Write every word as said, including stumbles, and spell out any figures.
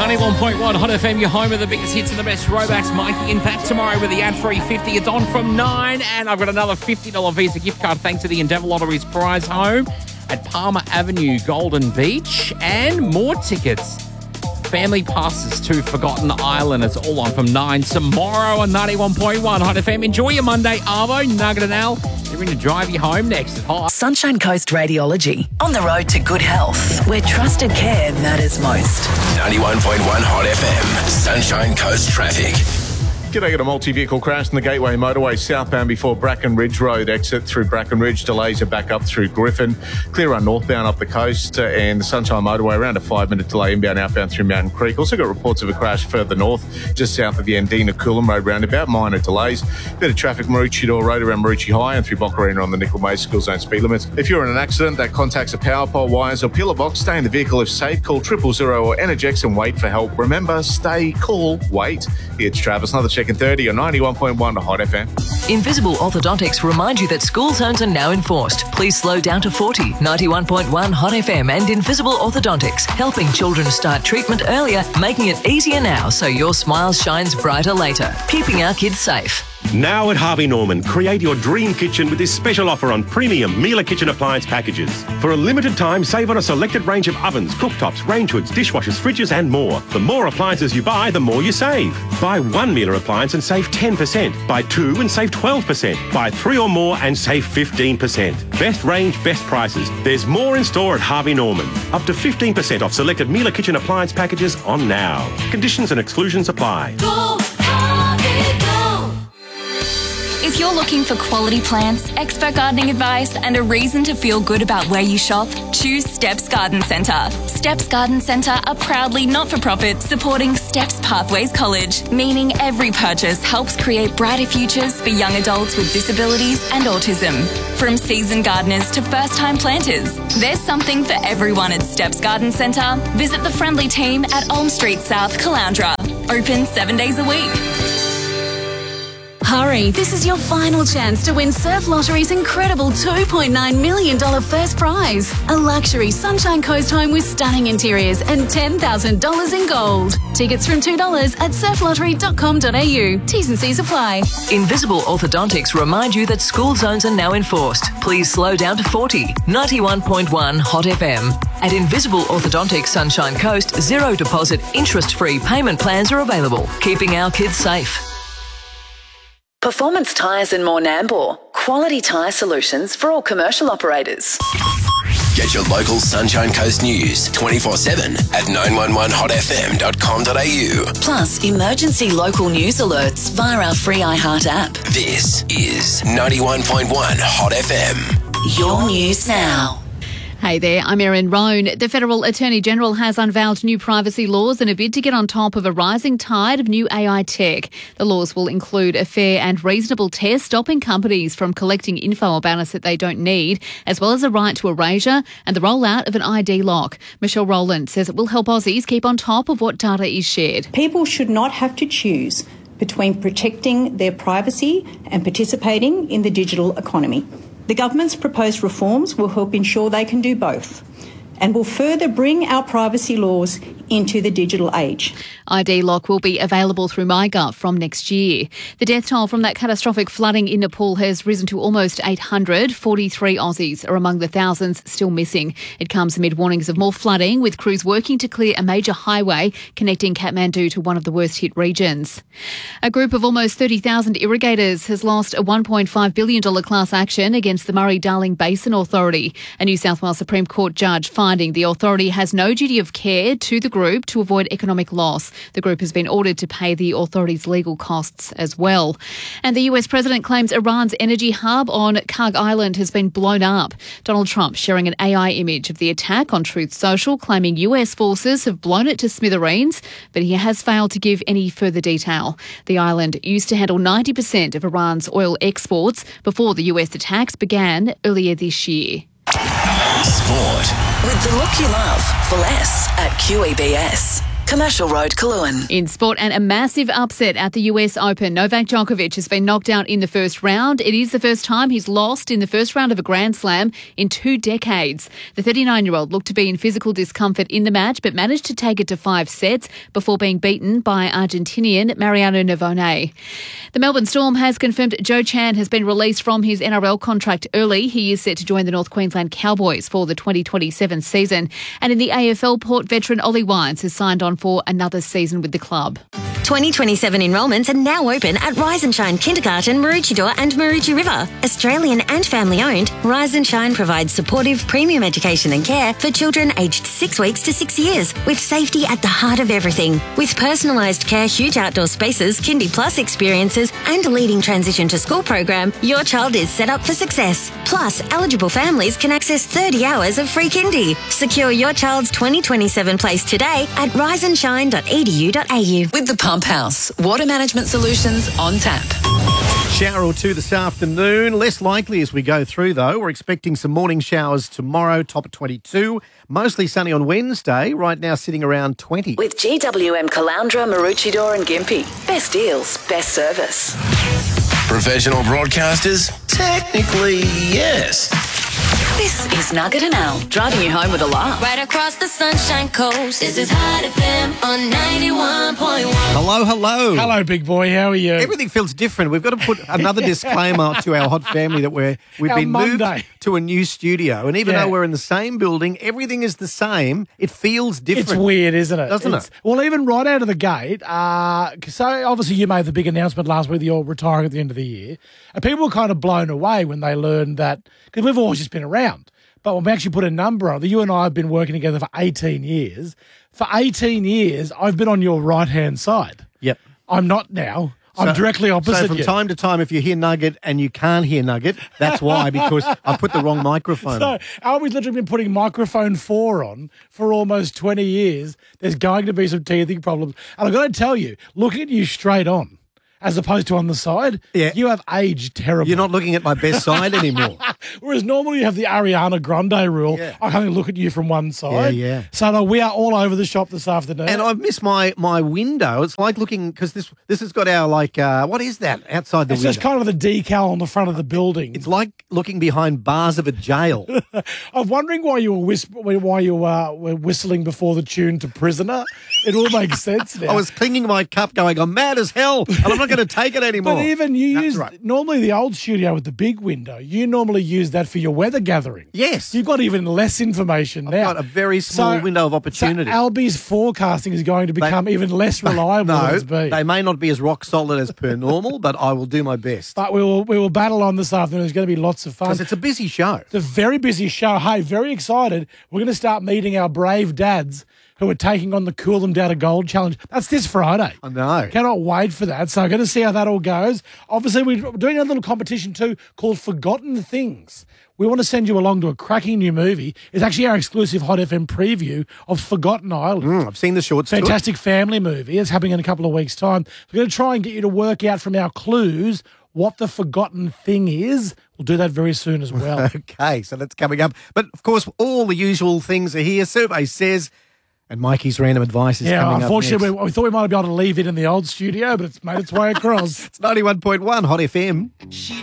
ninety-one point one Hot F M, your home of the biggest hits and the best throwbacks. Mikey in back tomorrow with the ad-free fifty. It's on from nine, and I've got another fifty dollars Visa gift card thanks to the Endeavour Lottery's prize home at Palmer Avenue, Golden Beach, and more tickets. Family passes to Forgotten Island. It's all on from nine tomorrow on ninety-one point one Hot F M. Enjoy your Monday, Arvo, Nugget and Al. They're going to drive you home next at Hot. Sunshine Coast Radiology. On the road to good health, where trusted care matters most. ninety-one point one Hot F M. Sunshine Coast Traffic. G'day, got a multi-vehicle crash in the Gateway Motorway southbound before Bracken Ridge Road exit through Bracken Ridge. Delays are back up through Griffin. Clear run northbound up the coast uh, and the Sunshine Motorway around a five-minute delay inbound outbound through Mountain Creek. Also got reports of a crash further north just south of the Andina Coolum Road roundabout. Minor delays. Bit of traffic Maroochydore Road around Maroochy High and through Boccarina on the Nickel Maze school zone speed limits. If you're in an accident that contacts a power pole, wires or pillar box, stay in the vehicle if safe. Call triple zero or Energex and wait for help. Remember, stay cool, wait. It's Travis. Another check in thirty on ninety-one point one to Hot F M. Invisible Orthodontics remind you that school zones are now enforced. Please slow down to forty. ninety-one point one Hot F M and Invisible Orthodontics, helping children start treatment earlier, making it easier now so your smile shines brighter later. Keeping our kids safe. Now at Harvey Norman, create your dream kitchen with this special offer on premium Miele kitchen appliance packages. For a limited time, save on a selected range of ovens, cooktops, range hoods, dishwashers, fridges and more. The more appliances you buy, the more you save. Buy one Miele appliance and save ten percent. Buy two and save twelve percent. Buy three or more and save fifteen percent. Best range, best prices. There's more in store at Harvey Norman. Up to fifteen percent off selected Miele kitchen appliance packages on now. Conditions and exclusions apply. Go, Harvey, go. If you're looking for quality plants, expert gardening advice and a reason to feel good about where you shop, choose Steps Garden Centre. Steps Garden Centre are proudly not-for-profit, supporting Steps Pathways College, meaning every purchase helps create brighter futures for young adults with disabilities and autism. From seasoned gardeners to first-time planters, there's something for everyone at Steps Garden Centre. Visit the friendly team at Olm Street South, Caloundra. Open seven days a week. Hurry, this is your final chance to win Surf Lottery's incredible two point nine million dollars first prize. A luxury Sunshine Coast home with stunning interiors and ten thousand dollars in gold. Tickets from two dollars at surf lottery dot com dot a u. T's and C's apply. Invisible Orthodontics remind you that school zones are now enforced. Please slow down to forty. ninety-one point one Hot F M. At Invisible Orthodontics Sunshine Coast, zero deposit, interest-free payment plans are available, keeping our kids safe. Performance Tyres and More Nambour. Quality tyre solutions for all commercial operators. Get your local Sunshine Coast news twenty-four seven at nine one one hot f m dot com dot a u. Plus, emergency local news alerts via our free iHeart app. This is ninety-one point one Hot F M. Your news now. Hey there, I'm Erin Roan. The Federal Attorney-General has unveiled new privacy laws in a bid to get on top of a rising tide of new A I tech. The laws will include a fair and reasonable test stopping companies from collecting info about us that they don't need, as well as a right to erasure and the rollout of an I D lock. Michelle Rowland says it will help Aussies keep on top of what data is shared. People should not have to choose between protecting their privacy and participating in the digital economy. The government's proposed reforms will help ensure they can do both and will further bring our privacy laws into the digital age. I D lock will be available through MyGov from next year. The death toll from that catastrophic flooding in Nepal has risen to almost eight hundred. forty-three Aussies are among the thousands still missing. It comes amid warnings of more flooding, with crews working to clear a major highway connecting Kathmandu to one of the worst-hit regions. A group of almost thirty thousand irrigators has lost a one point five billion dollars class action against the Murray-Darling Basin Authority. A New South Wales Supreme Court judge finding the authority has no duty of care to the group to avoid economic loss. The group has been ordered to pay the authority's legal costs as well. And the U S president claims Iran's energy hub on Karg Island has been blown up. Donald Trump sharing an A I image of the attack on Truth Social, claiming U S forces have blown it to smithereens, but he has failed to give any further detail. The island used to handle ninety percent of Iran's oil exports before the U S attacks began earlier this year. Sport. With the look you love for less at Q E B S. Commercial Road, Coolangatta. In sport, and a massive upset at the U S Open. Novak Djokovic has been knocked out in the first round. It is the first time he's lost in the first round of a Grand Slam in two decades. The thirty-nine-year-old looked to be in physical discomfort in the match, but managed to take it to five sets before being beaten by Argentinian Mariano Navone. The Melbourne Storm has confirmed Joe Chan has been released from his N R L contract early. He is set to join the North Queensland Cowboys for the twenty twenty-seven season. And in the A F L, Port veteran Ollie Wines has signed on for another season with the club. twenty twenty-seven enrolments are now open at Rise and Shine Kindergarten, Maroochydore and Maroochy River. Australian and family owned, Rise and Shine provides supportive premium education and care for children aged six weeks to six years, with safety at the heart of everything. With personalised care, huge outdoor spaces, Kindy Plus experiences and a leading transition to school program, your child is set up for success. Plus, eligible families can access thirty hours of free kindy. Secure your child's twenty twenty-seven place today at rise and shine dot e d u dot a u. With the Pump House, water management solutions on tap. Shower or two this afternoon. Less likely as we go through, though. We're expecting some morning showers tomorrow, top of twenty-two. Mostly sunny on Wednesday, right now sitting around twenty. With G W M Caloundra, Maroochydore and Gympie. Best deals, best service. Professional broadcasters? Technically, yes. This is Nugget and Al, driving you home with a laugh. Right across the Sunshine Coast, this is Hot F M on ninety-one point one. Hello, hello. Hello, big boy. How are you? Everything feels different. We've got to put another disclaimer to our hot family that we're, we've Our been Monday. moved to a new studio. And even Yeah. though we're in the same building, everything is the same. It feels different. It's weird, isn't it? Doesn't It's- it? Well, even right out of the gate, uh, so obviously you made the big announcement last week that you're retiring at the end of the year. And people were kind of blown away when they learned that, because we've always just been around. But when we actually put a number on it, you and I have been working together for eighteen years. For eighteen years, I've been on your right-hand side. Yep. I'm not now. I'm So- directly opposite So from you. time to time, if you hear Nugget and you can't hear Nugget, that's why, because I put the wrong microphone So on. Albie's literally been putting microphone four on for almost twenty years. There's going to be some teething problems. And I've got to tell you, looking at you straight on, as opposed to on the side, Yeah. you have aged terribly. You're not looking at my best side anymore. Whereas normally you have the Ariana Grande rule. Yeah. I can only look at you from one side. Yeah, yeah. So no, we are all over the shop this afternoon. And I've missed my, my window. It's like looking, because this this has got our, like, uh, what is that outside the it's window? just kind of the decal on the front of the building. It's like looking behind bars of a jail. I'm wondering why you were whisp- why you uh, were whistling before the tune to Prisoner. It all makes sense now. I was clinging my cup going, I'm mad as hell, and I'm not going to take it anymore. But even you That's use right. normally the old studio with the big window. You normally use that for your weather gathering. Yes. You've got even less information I've now. got a very small So- window of opportunity. So Albie's forecasting is going to become even less reliable than no, it's been. they may not be as rock solid as per normal, but I will do my best. But we will we will battle on this afternoon. It's going to be lots of fun. Because it's a busy show. It's a very busy show. Hey, very excited. We're going to start meeting our brave dads who are taking on the Cool Them Down to Gold Challenge. That's this Friday. I know. Cannot wait for that. So I'm going to see how that all goes. Obviously, we're doing a little competition too called Forgotten Things. We want to send you along to a cracking new movie. It's actually our exclusive Hot F M preview of Forgotten Island. Mm, I've seen the shorts. to it. Fantastic family movie. It's happening in a couple of weeks' time. We're going to try and get you to work out from our clues what the forgotten thing is. We'll do that very soon as well. Okay, so that's coming up. But, of course, all the usual things are here. Survey says, and Mikey's random advice is Yeah, coming unfortunately, up we, we thought we might be able to leave it in the old studio, but it's made its way across. It's ninety-one point one Hot F M.